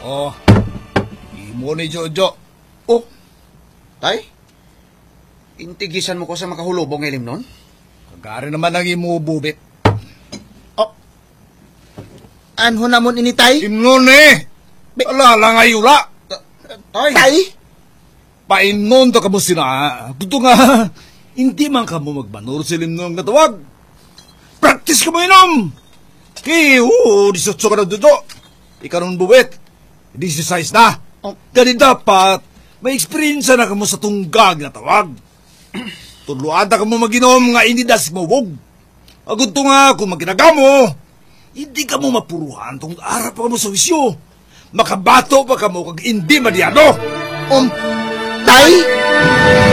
Oh, imo ni Jojo. Oh, tay? Intigisan mo ko sa makahulubong ilim nun? Kagari naman ang imo bubit. Oh, anho namon ini, tay? Imnon eh! Alala nga yula! Tay? Tay? Painon to kamo sina. Buto nga, hindi man kamo magbanur sa limnong natawag. Practice ka mo inom! Kaya, disotso ka na Jojo. Ikaw nung buwit. 16 na. Oh. Dali dapat, may experience na kamo sa tunggag na tawag. Tuluan ka mo maginom nga hindi das mawog. Agad to nga, kung maginaga mo, hindi ka mo mapuruhan tong arap pa mo sa wisyo. Makabato pa ka mo kag hindi madyado. Tay?